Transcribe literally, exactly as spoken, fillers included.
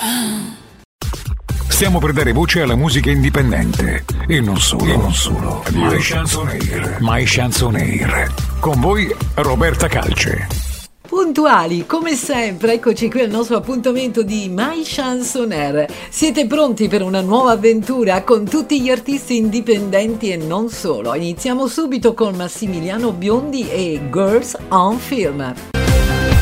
Stiamo per dare voce alla musica indipendente e non solo, e non solo. My Chansonaire, My Chansonaire. Con voi Roberta Calce. Puntuali, come sempre, eccoci qui al nostro appuntamento di My Chansonaire. Siete pronti per una nuova avventura con tutti gli artisti indipendenti e non solo? Iniziamo subito con Massimiliano Biondi e Girls on Film.